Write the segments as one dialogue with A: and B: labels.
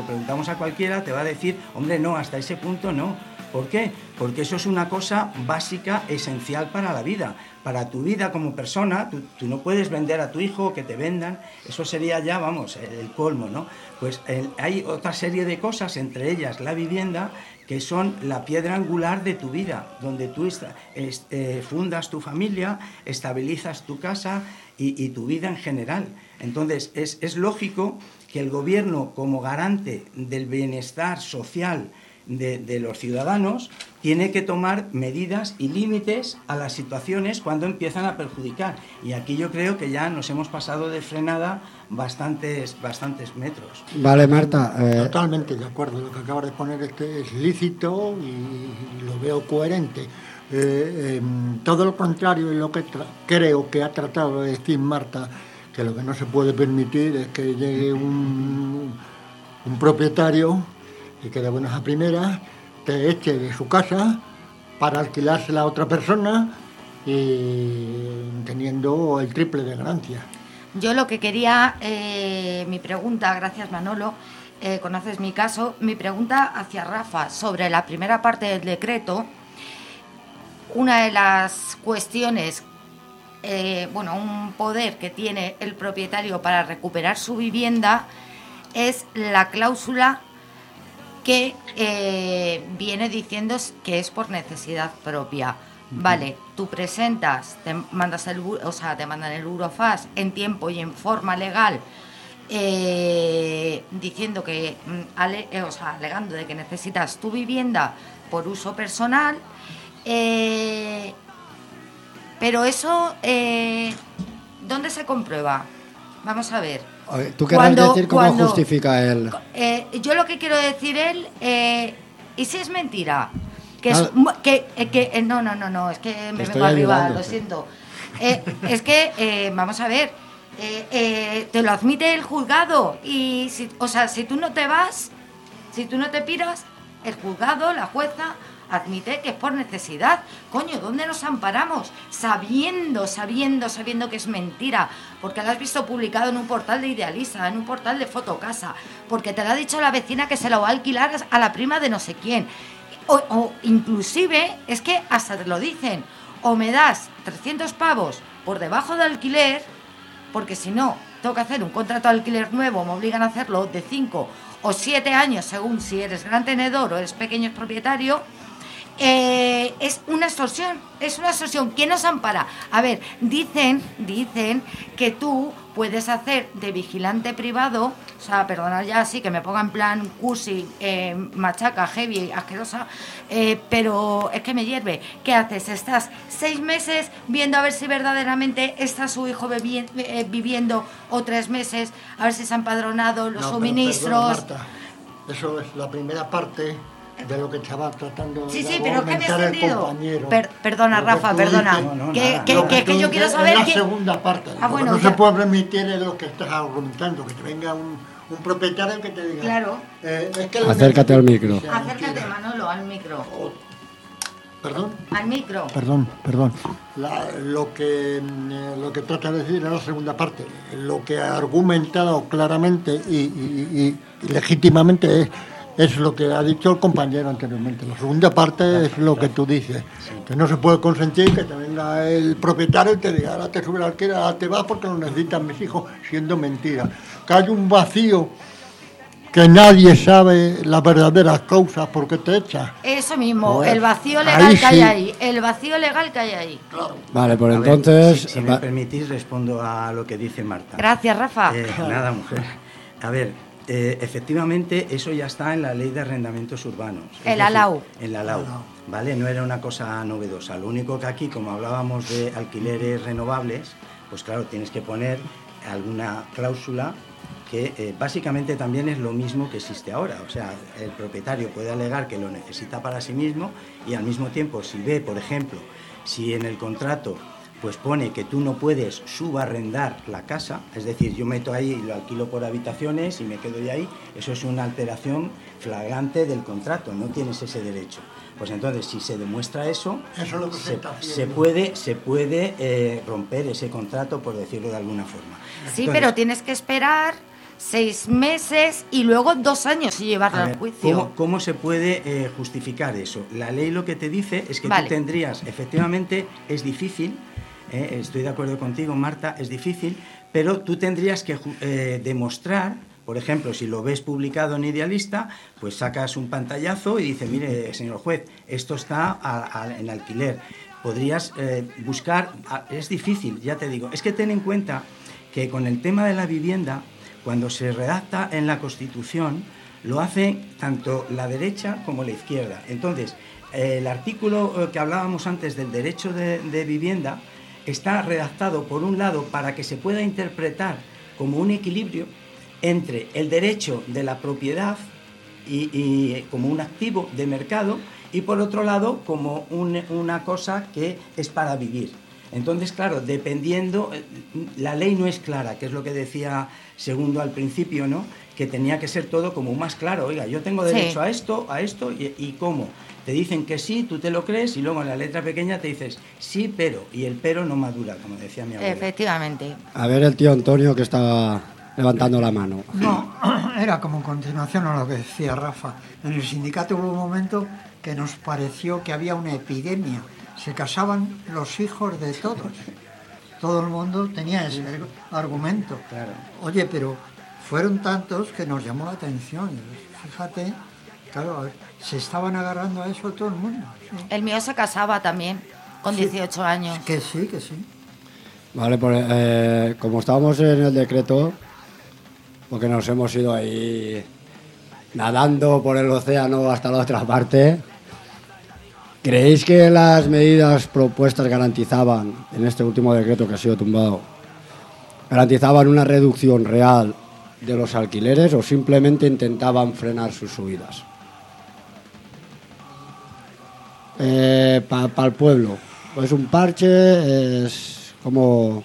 A: lo preguntamos a cualquiera, te va a decir, hombre, no, hasta ese punto no. ¿Por qué? Porque eso es una cosa básica, esencial para la vida. Para tu vida como persona, tú no puedes vender a tu hijo, que te vendan, eso sería ya, vamos, el colmo, ¿no? Pues hay otra serie de cosas, entre ellas la vivienda, que son la piedra angular de tu vida, donde tú fundas tu familia, estabilizas tu casa y tu vida en general. Entonces, es lógico que el gobierno, como garante del bienestar social de los ciudadanos, tiene que tomar medidas y límites a las situaciones cuando empiezan a perjudicar. Y aquí yo creo que ya nos hemos pasado de frenada bastantes metros.
B: Vale, Marta.
C: Totalmente de acuerdo. Lo que acabas de poner es lícito y lo veo coherente. Todo lo contrario de lo que creo que ha tratado de decir Marta, que lo que no se puede permitir es que llegue un propietario y que de buenas a primeras te eche de su casa para alquilársela a otra persona y teniendo el triple de ganancia.
D: Yo lo que quería, mi pregunta, gracias Manolo, conoces mi caso, mi pregunta hacia Rafa sobre la primera parte del decreto. Una de las cuestiones, un poder que tiene el propietario para recuperar su vivienda es la cláusula que viene diciendo que es por necesidad propia. Vale, tú presentas, te mandan el burofax en tiempo y en forma legal, diciendo que, alegando de que necesitas tu vivienda por uso personal, pero eso, ¿dónde se comprueba? Vamos a ver.
B: ¿Tú querrás decir cómo justifica él?
D: Yo lo que quiero decir él, ¿y si es mentira? No, es que me vengo arriba, lo siento. Es que, vamos a ver, te lo admite el juzgado y, si tú no te vas, si tú no te piras, el juzgado, la jueza, admite que es por necesidad. Coño, ¿dónde nos amparamos? Sabiendo que es mentira, porque lo has visto publicado en un portal de Idealista, en un portal de Fotocasa, porque te lo ha dicho la vecina que se lo va a alquilar a la prima de no sé quién. O inclusive, es que hasta te lo dicen, o me das 300 pavos por debajo de alquiler, porque si no, tengo que hacer un contrato de alquiler nuevo, me obligan a hacerlo de 5 o 7 años, según si eres gran tenedor o eres pequeño propietario. Es una extorsión. ¿Quién nos ampara? A ver, dicen que tú puedes hacer de vigilante privado, perdonad ya así que me ponga en plan cursi, machaca, heavy, asquerosa, pero es que me hierve. ¿Qué haces? Estás 6 meses viendo a ver si verdaderamente está su hijo viviendo, o 3 meses a ver si se ha empadronado los suministros.
C: Perdona, Marta, eso es la primera parte de lo que estaba tratando
D: sí,
C: de
D: pero es que me he entendido. Perdona,
C: lo
D: Rafa, perdona. Que yo quiero saber
C: la segunda parte. No se puede permitir lo que estás argumentando, que te venga un propietario que te diga.
D: Claro.
B: Acércate al micro.
D: Acércate, Manolo, al micro.
C: ¿Perdón?
D: Al micro.
C: Perdón. Lo que trata de decir es la segunda parte. Lo que ha argumentado claramente y legítimamente es lo que ha dicho el compañero anteriormente. La segunda parte es lo que tú dices, que no se puede consentir que te venga el propietario y te diga, ahora te sube la alquiler, ahora te vas porque lo necesitan mis hijos, siendo mentira. Que hay un vacío que nadie sabe las verdaderas causas por qué te echa.
D: Eso mismo, pues, el vacío legal que hay ahí. El vacío legal que hay ahí.
C: Claro.
B: Vale, pues entonces...
A: Si me permitís, respondo a lo que dice Marta.
D: Gracias, Rafa.
A: Nada, mujer. A ver, efectivamente, eso ya está en la Ley de Arrendamientos Urbanos.
D: En la LAU,
A: ¿vale? No era una cosa novedosa. Lo único que aquí, como hablábamos de alquileres renovables, pues claro, tienes que poner alguna cláusula que básicamente también es lo mismo que existe ahora. O sea, el propietario puede alegar que lo necesita para sí mismo y al mismo tiempo, si ve, por ejemplo, si en el contrato pues pone que tú no puedes subarrendar la casa, es decir, yo meto ahí y lo alquilo por habitaciones y me quedo yo ahí, eso es una alteración flagrante del contrato, no tienes ese derecho. Pues entonces, si se demuestra eso, se puede romper ese contrato, por decirlo de alguna forma.
D: Sí,
A: Entonces,
D: pero tienes que esperar 6 meses y luego 2 años sin llevarlo al juicio.
A: ¿Cómo se puede justificar eso? La ley lo que te dice es que tú tendrías, efectivamente, es difícil, estoy de acuerdo contigo, Marta, es difícil, pero tú tendrías que demostrar, por ejemplo, si lo ves publicado en Idealista, pues sacas un pantallazo y dices, mire, señor juez, esto está en alquiler. Podrías buscar, es difícil, ya te digo, es que ten en cuenta que con el tema de la vivienda, cuando se redacta en la Constitución, lo hace tanto la derecha como la izquierda. Entonces, el artículo que hablábamos antes del derecho de vivienda está redactado, por un lado, para que se pueda interpretar como un equilibrio entre el derecho de la propiedad y como un activo de mercado, y por otro lado, como una cosa que es para vivir. Entonces, claro, dependiendo, la ley no es clara, que es lo que decía Segundo al principio, ¿no? Que tenía que ser todo como más claro. Oiga, yo tengo derecho a esto, y ¿cómo? Te dicen que sí, tú te lo crees, y luego en la letra pequeña te dices sí, pero, y el pero no madura, como decía mi abuela.
D: Efectivamente.
B: A ver el tío Antonio que estaba levantando la mano.
E: No, era como continuación a lo que decía Rafa. En el sindicato hubo un momento que nos pareció que había una epidemia. Se casaban los hijos de todos. Todo el mundo tenía ese argumento.
A: Claro.
E: Oye, pero fueron tantos que nos llamó la atención. Fíjate, claro, se estaban agarrando a eso todo el mundo. Sí.
D: El mío se casaba también, con 18 años.
E: Que sí.
B: Vale, pues como estábamos en el decreto, porque nos hemos ido ahí nadando por el océano hasta la otra parte, ¿creéis que las medidas propuestas garantizaban, en este último decreto que ha sido tumbado, garantizaban una reducción real de los alquileres o simplemente intentaban frenar sus subidas? Para el pueblo, ¿es un parche? ¿Es como...?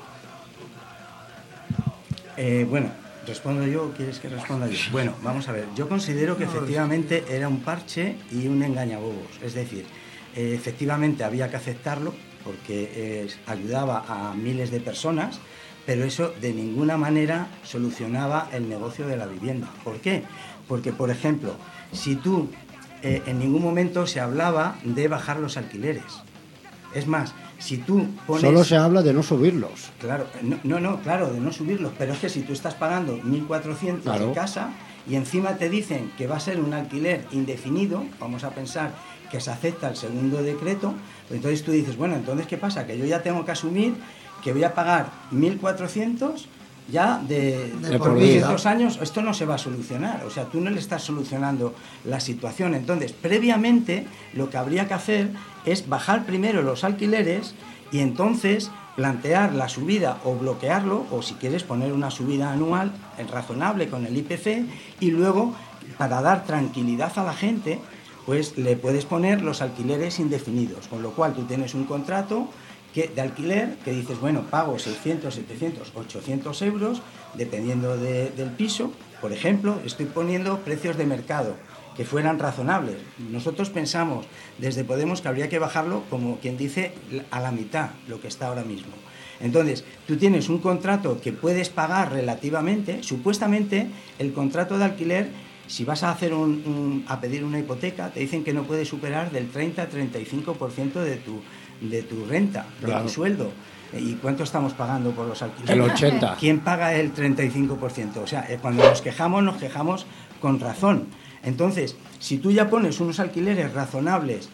A: Bueno, ¿respondo yo o quieres que responda yo? Bueno, vamos a ver. Yo considero que efectivamente era un parche y un engañabobos. Es decir, efectivamente había que aceptarlo porque ayudaba a miles de personas, pero eso de ninguna manera solucionaba el negocio de la vivienda. ¿Por qué? Porque, por ejemplo, si tú en ningún momento se hablaba de bajar los alquileres. Es más, si tú pones...
B: Solo se habla de no subirlos.
A: Claro, claro, de no subirlos, pero es que si tú estás pagando 1.400
B: claro.
A: de casa y encima te dicen que va a ser un alquiler indefinido, vamos a pensar que se acepta el segundo decreto, pues entonces tú dices, bueno, entonces ¿qué pasa? Que yo ya tengo que asumir que voy a pagar 1.400 ya de por ciertos años. Esto no se va a solucionar, o sea, tú no le estás solucionando la situación. Entonces, previamente, lo que habría que hacer es bajar primero los alquileres y entonces plantear la subida o bloquearlo, o si quieres poner una subida anual razonable con el IPC, y luego, para dar tranquilidad a la gente, pues le puedes poner los alquileres indefinidos, con lo cual tú tienes un contrato de alquiler que dices, bueno, pago 600, 700, 800 euros, dependiendo del piso. Por ejemplo, estoy poniendo precios de mercado que fueran razonables. Nosotros pensamos desde Podemos que habría que bajarlo, como quien dice, a la mitad, lo que está ahora mismo. Entonces, tú tienes un contrato que puedes pagar relativamente, supuestamente el contrato de alquiler, si vas a hacer a pedir una hipoteca, te dicen que no puedes superar del 30-35% de tu renta, claro, de tu sueldo. ¿Y cuánto estamos pagando por los alquileres?
B: El 80%.
A: ¿Quién paga el 35%? O sea, cuando nos quejamos con razón. Entonces, si tú ya pones unos alquileres razonables,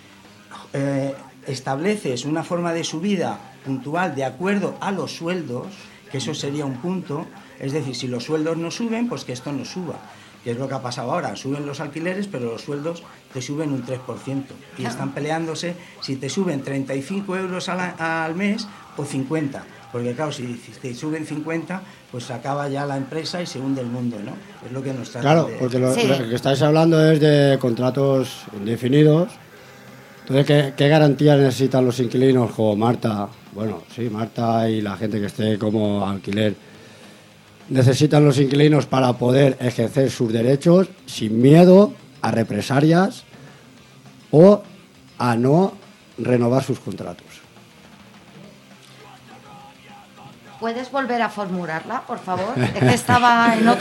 A: estableces una forma de subida puntual de acuerdo a los sueldos, que eso sería un punto, es decir, si los sueldos no suben, pues que esto no suba. Que es lo que ha pasado ahora, suben los alquileres, pero los sueldos te suben un 3%. Y están peleándose si te suben 35 euros al mes o 50. Porque claro, si te suben 50, pues se acaba ya la empresa y se hunde el mundo, ¿no? Es lo que nos trata.
B: Claro, porque lo que estáis hablando es de contratos indefinidos. Entonces, ¿qué garantías necesitan los inquilinos como Marta? Bueno, sí, Marta y la gente que esté como alquiler. Necesitan los inquilinos para poder ejercer sus derechos sin miedo a represalias o a no renovar sus contratos.
D: ¿Puedes volver a formularla, por favor? Es que estaba en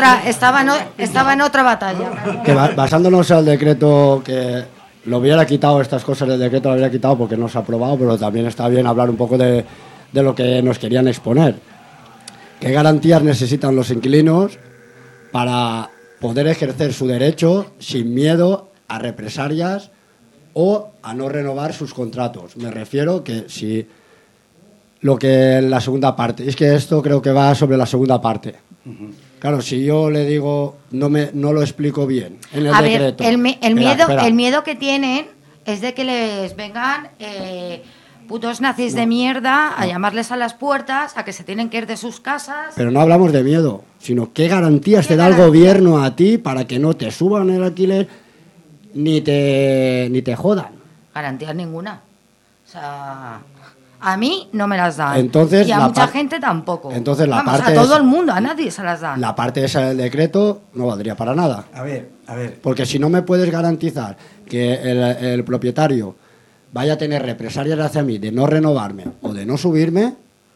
D: otra batalla.
B: Que basándonos al decreto, que lo hubiera quitado, estas cosas del decreto lo hubiera quitado porque no se ha aprobado, pero también está bien hablar un poco de lo que nos querían exponer. ¿Qué garantías necesitan los inquilinos para poder ejercer su derecho sin miedo a represalias o a no renovar sus contratos? Me refiero que si lo que la segunda parte, es que esto creo que va sobre la segunda parte. Claro, si yo le digo, no lo explico bien en el decreto.
D: El miedo que tienen es de que les vengan putos nazis de mierda a llamarles a las puertas, a que se tienen que ir de sus casas.
B: Pero no hablamos de miedo, sino qué garantías te da el gobierno a ti para que no te suban el alquiler ni te jodan.
D: Garantías ninguna. O sea, a mí no me las dan.
B: Entonces,
D: y a mucha gente tampoco.
B: Entonces
D: a todo el mundo, a nadie se las dan.
B: La parte esa del decreto no valdría para nada.
A: A ver.
B: Porque si no me puedes garantizar que el propietario vaya a tener represalias hacia mí de no renovarme o de no subirme,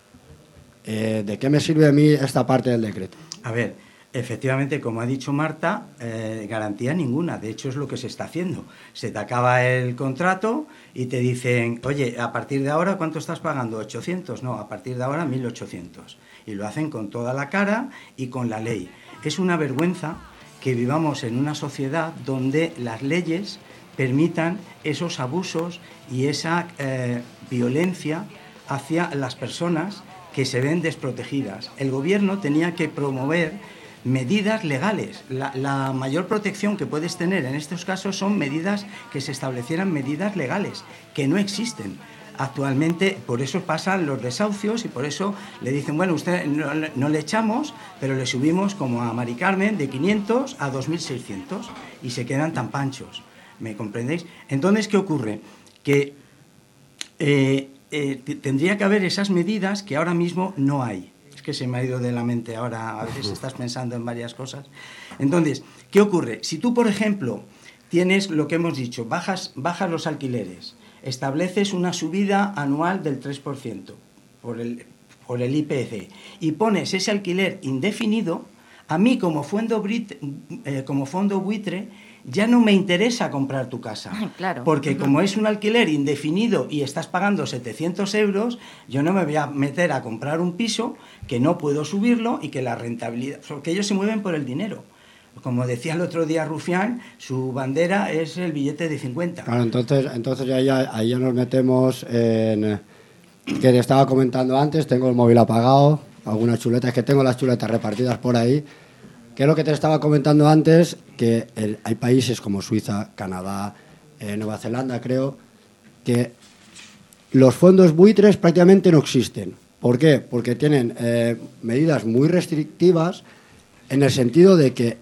B: ¿de qué me sirve a mí esta parte del decreto?
A: A ver, efectivamente, como ha dicho Marta, garantía ninguna. De hecho, es lo que se está haciendo. Se te acaba el contrato y te dicen, oye, a partir de ahora, ¿cuánto estás pagando? ¿800? No, a partir de ahora 1.800. Y lo hacen con toda la cara y con la ley. Es una vergüenza que vivamos en una sociedad donde las leyes permitan esos abusos y esa violencia hacia las personas que se ven desprotegidas. El gobierno tenía que promover medidas legales. La mayor protección que puedes tener en estos casos son medidas que se establecieran medidas legales, que no existen. Actualmente, por eso pasan los desahucios y por eso le dicen, bueno, usted no le echamos, pero le subimos, como a Mari Carmen, de 500 a 2.600 y se quedan tan panchos. ¿Me comprendéis? Entonces, ¿qué ocurre? Que tendría que haber esas medidas que ahora mismo no hay. Es que se me ha ido de la mente ahora, a veces estás pensando en varias cosas. Entonces, ¿qué ocurre? Si tú, por ejemplo, tienes lo que hemos dicho, bajas los alquileres, estableces una subida anual del 3% por el IPC y pones ese alquiler indefinido, a mí como fondo buitre ya no me interesa comprar tu casa.
D: Claro.
A: Porque como es un alquiler indefinido y estás pagando 700 euros, yo no me voy a meter a comprar un piso que no puedo subirlo y que la rentabilidad... Porque ellos se mueven por el dinero. Como decía el otro día Rufián, su bandera es el billete de 50.
B: Claro, entonces ahí ya nos metemos en... Que te estaba comentando antes, tengo el móvil apagado, algunas chuletas, que tengo las chuletas repartidas por ahí. Que es lo que te estaba comentando antes, que hay países como Suiza, Canadá, Nueva Zelanda, creo, que los fondos buitres prácticamente no existen. ¿Por qué? Porque tienen medidas muy restrictivas en el sentido de que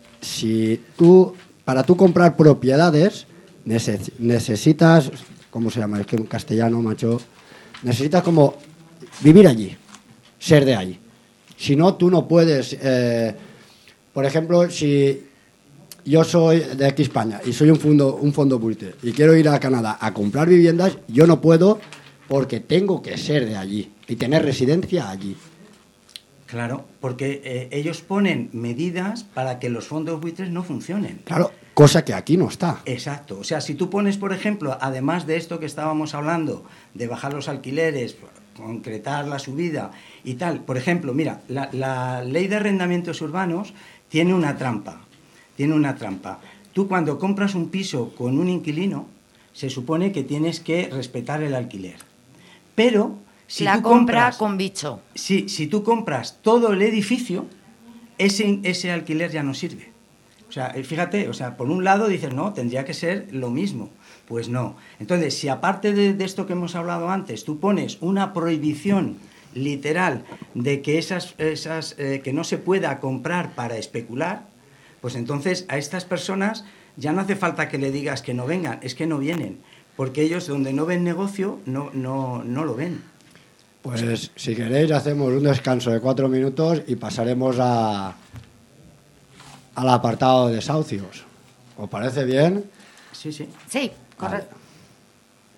B: para tú comprar propiedades necesitas, ¿cómo se llama? Es que en castellano, macho, necesitas como vivir allí, ser de allí. Si no, tú no puedes... por ejemplo, si yo soy de aquí España y soy un fondo buitre y quiero ir a Canadá a comprar viviendas, yo no puedo porque tengo que ser de allí y tener residencia allí.
A: Claro, porque ellos ponen medidas para que los fondos buitres no funcionen.
B: Claro, cosa que aquí no está.
A: Exacto. O sea, si tú pones, por ejemplo, además de esto que estábamos hablando, de bajar los alquileres, concretar la subida y tal, por ejemplo, mira, la ley de arrendamientos urbanos tiene una trampa. Tú cuando compras un piso con un inquilino, se supone que tienes que respetar el alquiler. Pero si
D: la
A: tú
D: compra con bicho.
A: Si tú compras todo el edificio, ese alquiler ya no sirve. O sea, fíjate, por un lado dices, no, tendría que ser lo mismo. Pues no. Entonces, si aparte de esto que hemos hablado antes, tú pones una prohibición literal de que que no se pueda comprar para especular, pues entonces a estas personas ya no hace falta que le digas que no vengan, es que no vienen, porque ellos donde no ven negocio no lo ven.
B: Pues si queréis hacemos un descanso de 4 minutos y pasaremos al apartado de desahucios. ¿Os parece bien?
A: Sí.
D: Sí, correcto.
B: Vale.